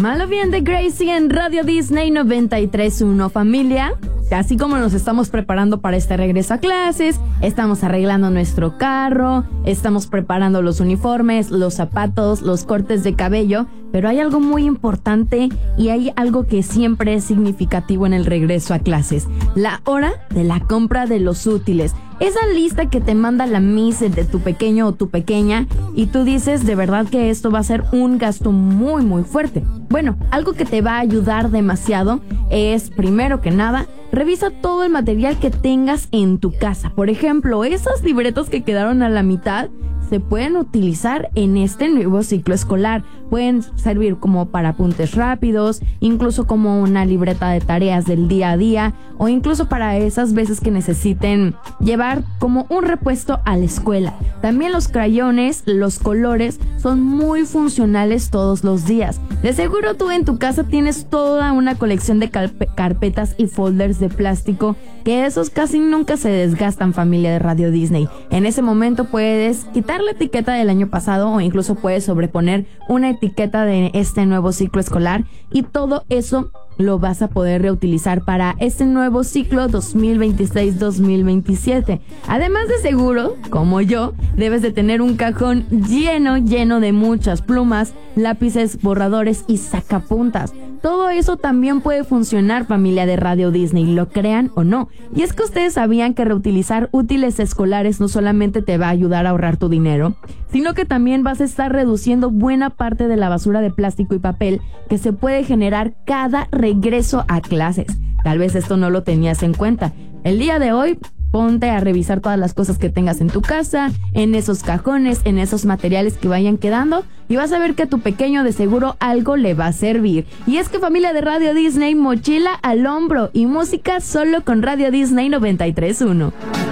Malo bien de Gracie en Radio Disney 93.1. Familia, así como nos estamos preparando para este regreso a clases, estamos arreglando nuestro carro, estamos preparando los uniformes, los zapatos, los cortes de cabello, pero hay algo muy importante y hay algo que siempre es significativo en el regreso a clases: la hora de la compra de los útiles. Esa lista que te manda la Miss de tu pequeño o tu pequeña y tú dices, de verdad que esto va a ser un gasto muy muy fuerte. Bueno, algo que te va a ayudar demasiado es, primero que nada, revisa todo el material que tengas en tu casa. Por ejemplo, esas libretas que quedaron a la mitad se pueden utilizar en este nuevo ciclo escolar. Pueden servir como para apuntes rápidos, incluso como una libreta de tareas del día a día, o incluso para esas veces que necesiten llevar como un repuesto a la escuela. También los crayones, los colores son muy funcionales todos los días. De seguro tú en tu casa tienes toda una colección de carpetas y folders de plástico, que esos casi nunca se desgastan, familia de Radio Disney. En ese momento puedes quitar la etiqueta del año pasado o incluso puedes sobreponer una etiqueta de este nuevo ciclo escolar y todo eso lo vas a poder reutilizar para este nuevo ciclo 2026-2027. Además de seguro, como yo, debes de tener un cajón lleno de muchas plumas, lápices, borradores y sacapuntas. Todo eso también puede funcionar, familia de Radio Disney, lo crean o no. Y es que ustedes sabían que reutilizar útiles escolares no solamente te va a ayudar a ahorrar tu dinero, sino que también vas a estar reduciendo buena parte de la basura de plástico y papel que se puede generar cada regreso a clases. Tal vez esto no lo tenías en cuenta. El día de hoy, ponte a revisar todas las cosas que tengas en tu casa, en esos cajones, en esos materiales que vayan quedando, y vas a ver que a tu pequeño de seguro algo le va a servir. Y es que, familia de Radio Disney, mochila al hombro y música solo con Radio Disney 93.1.